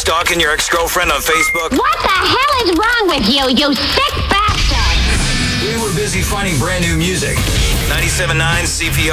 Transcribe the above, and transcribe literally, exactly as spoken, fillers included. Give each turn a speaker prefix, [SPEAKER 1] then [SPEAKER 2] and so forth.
[SPEAKER 1] stalking your ex-girlfriend on Facebook?
[SPEAKER 2] What the hell is wrong with you, you sick bastard?
[SPEAKER 1] We were busy finding brand new music. ninety-seven point nine C P